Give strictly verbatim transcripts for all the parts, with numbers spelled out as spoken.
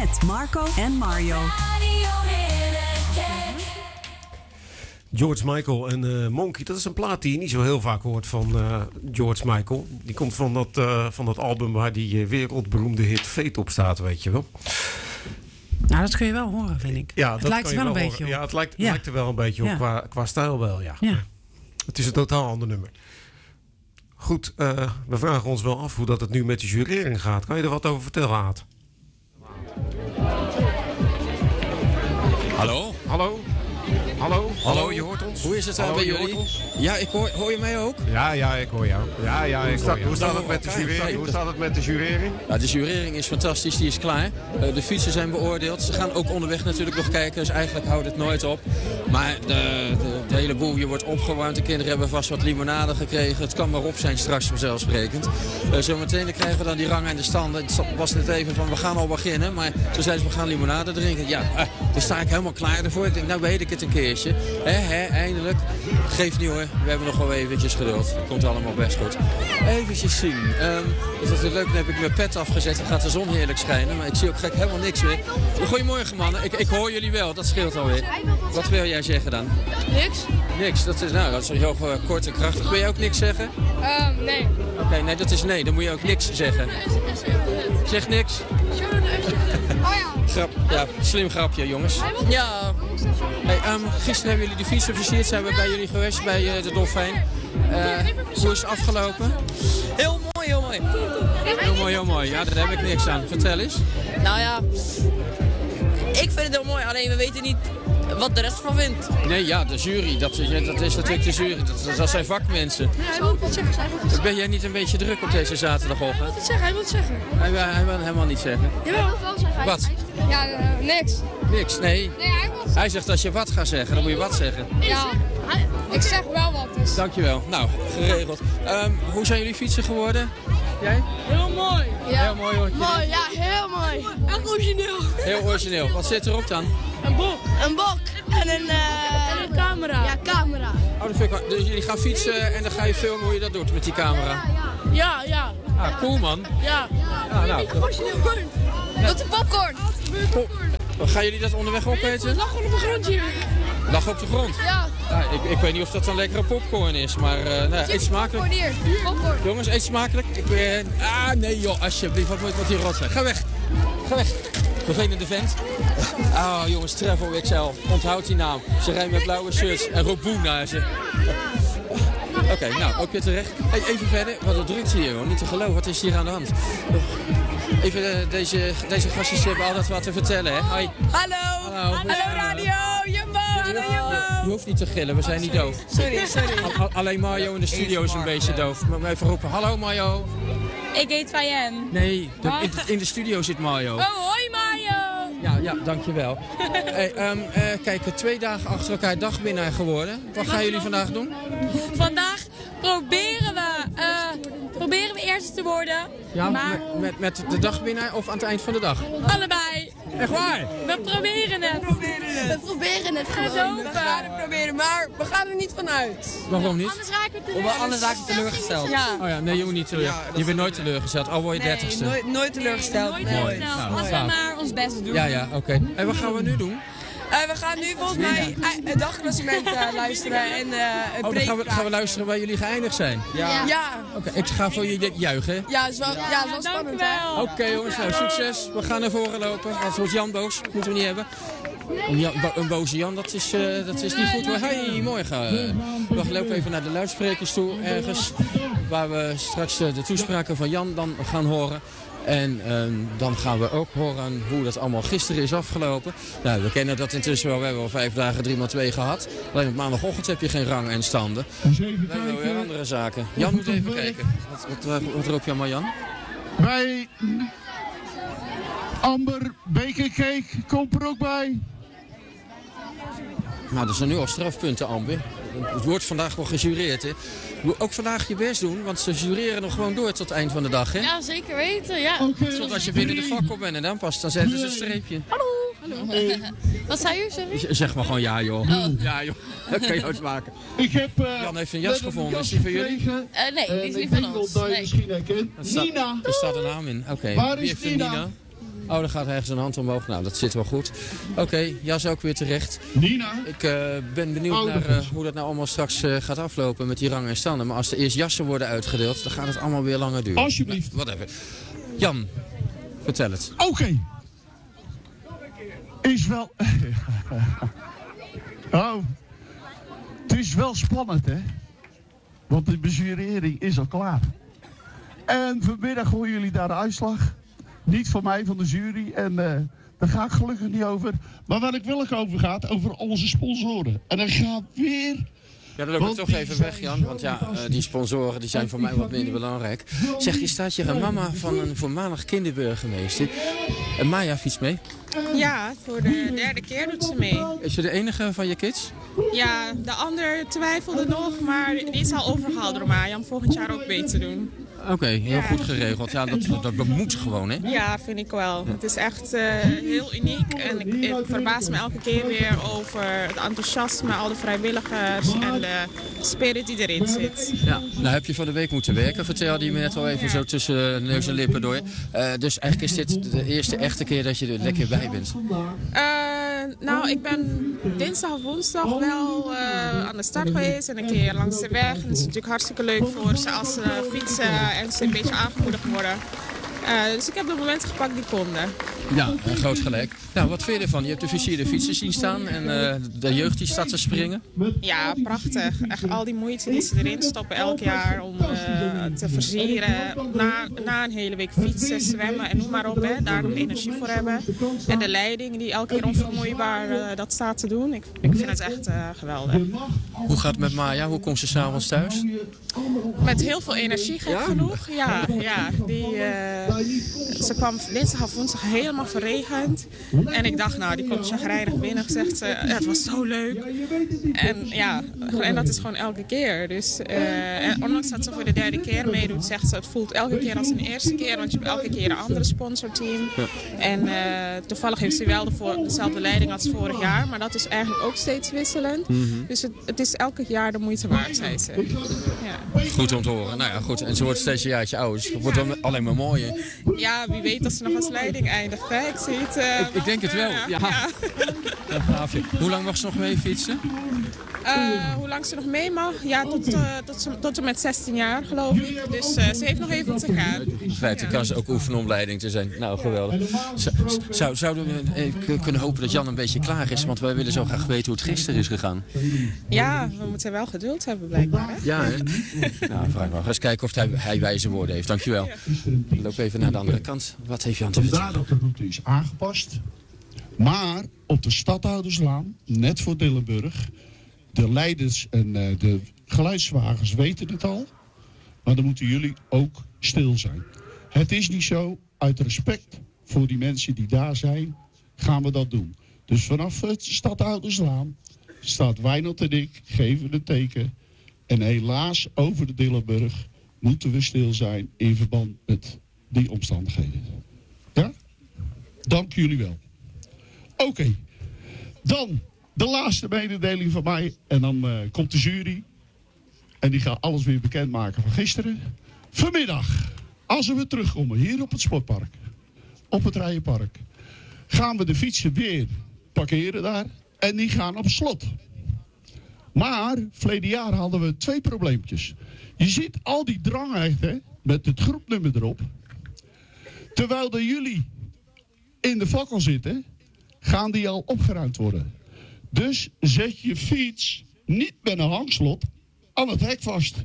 Met Marco en Mario. George Michael en uh, Monkey, dat is een plaat die je niet zo heel vaak hoort van uh, George Michael. Die komt van dat, uh, van dat album waar die uh, wereldberoemde hit Fate op staat, weet je wel. Nou, dat kun je wel horen, vind ik. Ja, het dat lijkt er wel, wel een beetje op. Ja, het lijkt, ja. lijkt er wel een beetje op ja. qua, qua stijl wel, ja. ja. Het is een totaal ander nummer. Goed, uh, we vragen ons wel af hoe dat het nu met de jurering gaat. Kan je er wat over vertellen, Aad? Hallo? Hallo? Hallo? Hallo, je hoort ons? Hoe is het Hallo, bij je jullie? hoort ons? Ja, ik hoor, hoor je mij ook? Ja, ja, ik hoor jou. Ja, ja, ik hoe hoor jou. Hoe staat het met de Kijk, jurering? Hoe staat het met de jurering? Ja, de jurering is fantastisch, die is klaar. Uh, de fietsen zijn beoordeeld. Ze gaan ook onderweg natuurlijk nog kijken, dus eigenlijk houdt het nooit op. Maar de, de, de hele boel hier wordt opgewarmd. De kinderen hebben vast wat limonade gekregen. Het kan maar op zijn straks vanzelfsprekend. Uh, zometeen krijgen we dan die rang en de standen. Het was net even van, we gaan al beginnen. Maar toen zeiden ze, we gaan limonade drinken. Ja, uh, daar sta ik helemaal klaar ervoor. Ik denk, nou weet ik het een keertje. He, he, eindelijk. Geeft niet hoor, we hebben nog wel eventjes geduld. Het komt allemaal best goed. Eventjes zien. Um, dat is leuk, dan heb ik mijn pet afgezet. Dan gaat de zon heerlijk schijnen. Maar ik zie ook gek helemaal niks meer. Goedemorgen mannen, ik, ik hoor jullie wel. Dat scheelt alweer. Wat wil jij zeggen dan? Niks. Niks, dat is, nou, dat is heel uh, kort en krachtig. Wil jij ook niks zeggen? Uh, nee. Oké, okay, nee, dat is nee. Dan moet je ook niks zeggen. Zeg niks. Oh ja. Grap, ja, slim grapje jongens. Ja. Hey, um, gisteren hebben jullie de fietsen versierd. Zijn we bij jullie geweest, bij uh, de Dolfijn. Uh, hoe is het afgelopen? Heel mooi, heel mooi. Heel mooi, heel mooi. Ja, daar heb ik niks aan. Vertel eens. Nou ja, ik vind het heel mooi. Alleen we weten niet wat de rest van vindt. Nee, ja, de jury. Dat, dat is natuurlijk de jury. Dat, dat zijn vakmensen. Nee, hij wil wat zeggen. Hij wil wat Ben jij niet een beetje druk op deze zaterdagochtend? Hij wil het zeggen, hij wil het zeggen. Hij, hij wil helemaal niet zeggen. Jawel. Hij wil wel zeggen. Wat? Ja, uh, niks. Niks, nee. Nee, hij wil Hij zegt als je wat gaat zeggen, dan moet je wat zeggen. Ja, ik zeg wel wat. Dus. Dankjewel. Nou, geregeld. Um, hoe zijn jullie fietsen geworden? Jij? Heel mooi. Ja. Heel mooi hoor. Mooi, ja, heel mooi. Echt origineel. Heel origineel. Wat zit erop dan? Een bok. Een bok. En een, uh, en een camera. Ja, camera. Oh, dat vind ik wel. Dus jullie gaan fietsen en dan ga je filmen hoe je dat doet met die camera. Ja, ja. Ah, cool man. Ja. Ah, nou. Origineel groen. Dat is popcorn. Oh, gaan jullie dat onderweg opeten? Het lag gewoon op de grond hier. Lag op de grond? Ja. Ja, ik, ik weet niet of dat een lekkere popcorn is, maar uh, nou, eet smakelijk. Popcorn hier. Popcorn. Jongens, eet smakelijk. Ik ben... Ah, nee joh, alsjeblieft. Wat moet wat hier rot zijn? Ga weg. Ga weg. Vervelende vent. Ah, oh, jongens, Travel X L. Onthoud die naam. Ze rijden met blauwe shirts en roept boe naar ze. Oké, okay, nou, ook weer terecht. Hey, even verder. Wat een drukte hier, hoor. Niet te geloven. Wat is hier aan de hand? Even, uh, deze, deze gastjes hebben altijd wat te vertellen, hè? Hoi. Hallo. Hallo, Hallo radio. Jumbo. Hallo Jumbo. Je hoeft niet te gillen, we zijn niet doof. Sorry, sorry. A alleen Mario in de studio is een beetje doof. Moet ik even roepen. Hallo Mario. Ik heet Fayen. Nee, de, in, in de studio zit Mario. Oh, hoi Mario. Ja, ja, dankjewel. Hey, um, uh, kijk, twee dagen achter elkaar dagwinnaar geworden. Wat gaan jullie vandaag doen? Vandaag proberen we, uh, proberen we eerste te worden. Ja, maar... met, met de dagwinnaar of aan het eind van de dag? Allebei. Echt waar? We proberen het. We proberen het. We proberen het gewoon. We gaan het proberen, maar we gaan er niet vanuit. Waarom niet? Anders raken we teleurgesteld. Anders raak je teleurgesteld. Ja. Oh ja, nee, je moet niet teleurgesteld. Je bent nooit teleurgesteld, al word je dertigste. Nee, nooit, nooit teleurgesteld. Nooit Nee. teleurgesteld. Nou, Als we gaaf. maar ons best doen. Ja, ja, oké. Okay. En wat gaan we nu doen? Uh, we gaan nu volgens mij uh, het dagklassement uh, luisteren en uh, het Oh, dan gaan we, gaan we luisteren waar jullie geëindigd zijn. Ja. Ja. Oké, okay, ik ga voor jullie juichen. Ja, is wel, ja. Ja, is wel spannend. Dankjewel. Oké okay, jongens, nou succes. We gaan naar voren lopen. Anders wordt Jan boos. Dat moeten we niet hebben. Een, Jan, een boze Jan, dat is, uh, dat is niet goed. Maar hey, morgen. We lopen even naar de luidsprekers toe. Ergens waar we straks uh, de toespraken van Jan dan gaan horen. En um, dan gaan we ook horen hoe dat allemaal gisteren is afgelopen. Nou, we kennen dat intussen wel. We hebben al vijf dagen drie maal twee gehad. Alleen op maandagochtend heb je geen rang en standen. We hebben weer andere zaken. Jan moet even kijken. Wat, wat, wat roep je allemaal, Jan? Bij Amber Bekercake komt er ook bij. Nou, dat zijn nu al strafpunten, Amber. Het wordt vandaag wel gejureerd, hè. Ook vandaag je best doen, want ze jureren nog gewoon door tot het eind van de dag, hè? Ja, zeker weten, ja. Okay, Tot als je binnen de fakkel bent en dan pas, dan zetten ze een streepje. Hallo. Hallo. Wat zei u, sorry? Zeg maar gewoon ja, joh. Oh. Ja, joh. Dat kan je uitmaken. Ik heb, uh, Jan heeft een jas gevonden. Is die van jullie? Uh, nee, die is niet van ons. Dat je Nee. misschien herkent. Staat, Nina. Er staat een naam in. Oké. Waar Wie is heeft een Nina? Nina? Oh, er gaat ergens een hand omhoog. Nou, dat zit wel goed. Oké, okay, jas ook weer terecht. Nina. Ik uh, ben benieuwd oh, naar uh, hoe dat nou allemaal straks uh, gaat aflopen met die rangen en standen. Maar als er eerst jassen worden uitgedeeld, dan gaat het allemaal weer langer duren. Alsjeblieft. Nou, whatever. Jan, vertel het. Oké. Okay. Is wel... oh. Het is wel spannend, hè? Want de jurering is al klaar. En vanmiddag horen jullie daar de uitslag. Niet van mij, van de jury. En uh, daar ga ik gelukkig niet over. Maar waar ik wel over gaat, over onze sponsoren. En dan gaat weer... Ja, dan loop ik toch even weg, Jan. Want ja, uh, die sponsoren die zijn voor mij wat minder belangrijk. Zeg, je staat hier een mama van een voormalig kinderburgemeester. En Maya fietst mee? Ja, voor de derde keer doet ze mee. Is ze de enige van je kids? Ja, de ander twijfelde nog, maar die is al overgehaald door Maya om volgend jaar ook mee te doen. Oké, okay, heel ja. goed geregeld. Ja, dat, dat, dat moet gewoon, hè? Ja, vind ik wel. Het is echt uh, heel uniek. En ik, ik verbaas me elke keer weer over het enthousiasme, al de vrijwilligers en de spirit die erin zit. Ja, nou heb je van de week moeten werken, vertelde je me net al even ja. zo tussen neus en lippen door. Uh, dus eigenlijk is dit de eerste echte keer dat je er lekker bij bent. Uh, nou, ik ben dinsdag of woensdag wel uh, aan de start geweest en een keer langs de weg. En het is natuurlijk hartstikke leuk voor ze als ze fietsen en ze een beetje aangemoedigd worden. Uh, dus ik heb de momenten gepakt die konden. Ja, uh, groot gelijk. Nou, wat vind je ervan? Je hebt de versierde fietsen zien staan en uh, de jeugd die staat te springen. Ja, prachtig. Echt al die moeite die ze erin stoppen elk jaar om uh, te versieren. Na, na een hele week fietsen, zwemmen en noem maar op. Hè. Daar de energie voor hebben. En de leiding die elke keer onvermoeibaar uh, dat staat te doen. Ik, ik vind het echt uh, geweldig. Hoe gaat het met Maya? Hoe komt ze s'avonds thuis? Met heel veel energie, gek ja? genoeg. Ja, ja. Die, uh, ze kwam dinsdag of woensdag helemaal verregend. En ik dacht, nou, die komt chagrijnig binnen. Zegt ze, ja, het was zo leuk. En ja, en dat is gewoon elke keer. Dus, uh, en ondanks dat ze voor de derde keer meedoet, zegt ze, het voelt elke keer als een eerste keer. Want je hebt elke keer een andere sponsorteam. Ja. En uh, toevallig heeft ze wel de voor, dezelfde leiding als vorig jaar. Maar dat is eigenlijk ook steeds wisselend. Mm-hmm. Dus het, het is elke jaar de moeite waard, zei ze. Ja. Goed om te horen. Nou ja, goed. En ze wordt steeds een jaartje ouder. Dus het wordt dan alleen maar mooier. Ja, wie weet dat ze nog als leiding eindigt. Hè? Ik zie het. Uh, ik, ik denk het wel. Ja. Ja. Ja. Hoe lang mag ze nog mee fietsen? Uh, hoe lang ze nog mee mag? Ja, tot, uh, tot, ze, tot en met zestien jaar geloof ik. Dus uh, ze heeft nog even te gaan. In feite kan ze ook oefenen om leiding te zijn. Nou, geweldig. Zou, zouden we eh, kunnen hopen dat Jan een beetje klaar is? Want wij willen zo graag weten hoe het gisteren is gegaan. Ja, we moeten wel geduld hebben blijkbaar. Hè? Ja, hè? Nou, vraag maar. Eens kijken of hij, hij wijze woorden heeft. Dankjewel. Ik loop even naar de andere kant. Wat heeft Jan te vertellen? Vandaar dat de route is aangepast. Maar op de Stadhouderslaan, net voor Dillenburg, de leiders en uh, de geluidswagens weten het al. Maar dan moeten jullie ook stil zijn. Het is niet zo, uit respect voor die mensen die daar zijn, gaan we dat doen. Dus vanaf het Stadhouderslaan staat Wijnald en ik, geven een teken. En helaas over de Dillenburg moeten we stil zijn in verband met die omstandigheden. Ja? Dank jullie wel. Oké, okay. Dan de laatste mededeling van mij. En dan uh, komt de jury. En die gaat alles weer bekendmaken van gisteren. Vanmiddag, als we terugkomen hier op het sportpark. Op het Rijenpark. Gaan we de fietsen weer parkeren daar. En die gaan op slot. Maar, verleden jaar hadden we twee probleempjes. Je ziet al die drang echt, hè, met het groepnummer erop. Terwijl de jullie in de fakkel zitten, gaan die al opgeruimd worden. Dus zet je fiets niet met een hangslot aan het hek vast.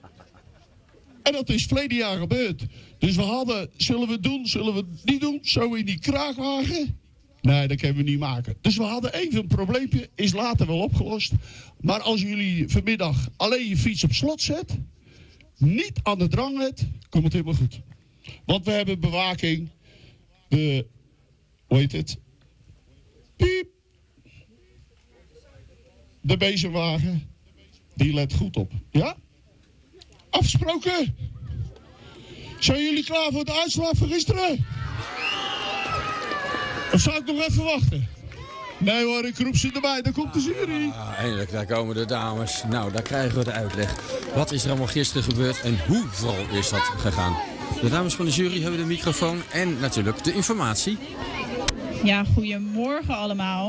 En dat is verleden jaar gebeurd. Dus we hadden, zullen we het doen, zullen we het niet doen? Zo in die kraakwagen? Nee, dat kunnen we niet maken. Dus we hadden even een probleempje, is later wel opgelost. Maar als jullie vanmiddag alleen je fiets op slot zet, niet aan de drang hebt, komt het helemaal goed. Want we hebben bewaking, de, hoe heet het? Piep. De bezemwagen, die let goed op. Ja? Afgesproken? Zijn jullie klaar voor de uitslag van gisteren? Of zou ik nog even wachten? Nee hoor, ik roep ze erbij, daar komt de jury. Ah, eindelijk, daar komen de dames. Nou, daar krijgen we de uitleg. Wat is er allemaal gisteren gebeurd en hoe vooral is dat gegaan? De dames van de jury hebben de microfoon en natuurlijk de informatie. Ja, goedemorgen allemaal.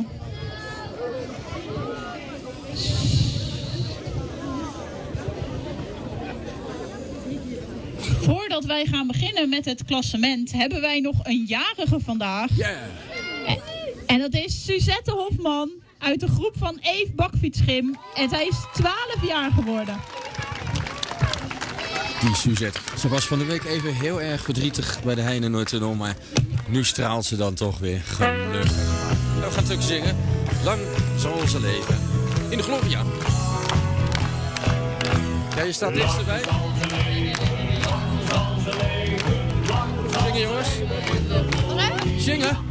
Voordat wij gaan beginnen met het klassement, hebben wij nog een jarige vandaag. Yeah. En, en dat is Suzette Hofman uit de groep van Eve Bakfietsgym. En zij is twaalf jaar geworden. Die Suzette. Ze was van de week even heel erg verdrietig bij de Heinenoordtunnel, maar nu straalt ze dan toch weer gelukkig. Nou, we gaan natuurlijk zingen. Lang zal ze leven. In de Gloria. Ja, je staat eerst erbij. Zingen jongens. Zingen.